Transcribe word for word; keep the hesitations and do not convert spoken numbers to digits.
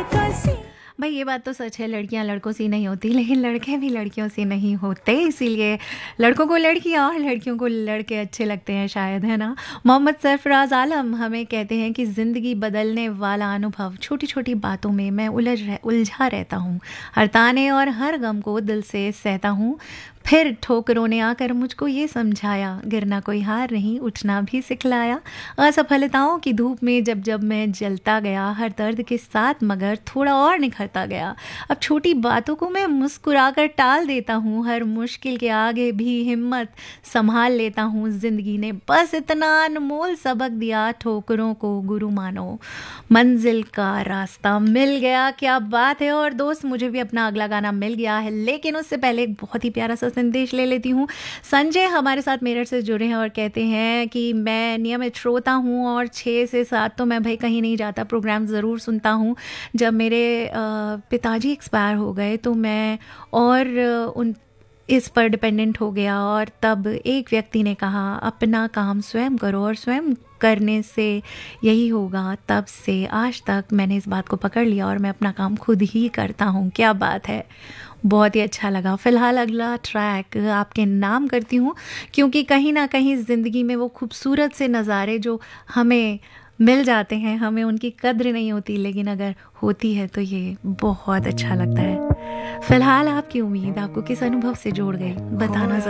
भाई ये बात तो सच है, लड़कियां लड़कों से नहीं होती, लेकिन लड़के भी लड़कियों से नहीं होते, इसीलिए लड़कों को लड़कियां और लड़कियों को लड़के अच्छे लगते हैं शायद, है ना। मोहम्मद सरफराज आलम हमें कहते हैं कि ज़िंदगी बदलने वाला अनुभव, छोटी छोटी बातों में मैं उलझ रह, उलझा रहता हूँ, हर ताने और हर गम को दिल से सहता हूँ। फिर ठोकरों ने आकर मुझको ये समझाया, गिरना कोई हार नहीं, उठना भी सिखलाया। असफलताओं की धूप में जब जब मैं जलता गया, हर दर्द के साथ मगर थोड़ा और निखरता गया। अब छोटी बातों को मैं मुस्कुराकर टाल देता हूँ, हर मुश्किल के आगे भी हिम्मत संभाल लेता हूँ। ज़िंदगी ने बस इतना अनमोल सबक दिया, ठोकरों को गुरु मानो, मंजिल का रास्ता मिल गया। क्या बात है। और दोस्त, मुझे भी अपना अगला गाना मिल गया है, लेकिन उससे पहले एक बहुत ही प्यारा सा संदेश ले लेती हूँ। संजय हमारे साथ मेरठ से जुड़े हैं और कहते हैं कि मैं नियमित श्रोता हूँ और छः से सात तो मैं भाई कहीं नहीं जाता, प्रोग्राम ज़रूर सुनता हूँ। जब मेरे पिताजी एक्सपायर हो गए तो मैं और उन इस पर डिपेंडेंट हो गया, और तब एक व्यक्ति ने कहा अपना काम स्वयं करो और स्वयं करने से यही होगा। तब से आज तक मैंने इस बात को पकड़ लिया और मैं अपना काम खुद ही करता हूँ। क्या बात है, बहुत ही अच्छा लगा। फ़िलहाल अगला ट्रैक आपके नाम करती हूँ, क्योंकि कहीं ना कहीं ज़िंदगी में वो खूबसूरत से नज़ारे जो हमें मिल जाते हैं, हमें उनकी कद्र नहीं होती, लेकिन अगर होती है तो ये बहुत अच्छा लगता है। फ़िलहाल आपकी उम्मीद आपको किस अनुभव से जोड़ गई, बताना ज़रूर।